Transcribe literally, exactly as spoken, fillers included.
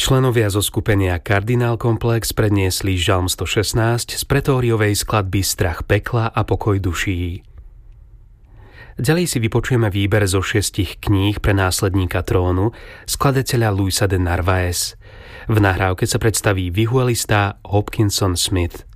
Členovia zo skupenia Kardinál Komplex predniesli žalm stošestnásť z pretóriovej skladby Strach pekla a pokoj duší. Ďalej si vypočujeme výber zo šiestich kníh pre následníka trónu skladateľa Luisa de Narvaez. V nahrávke sa predstaví vihuelista Hopkinson Smith.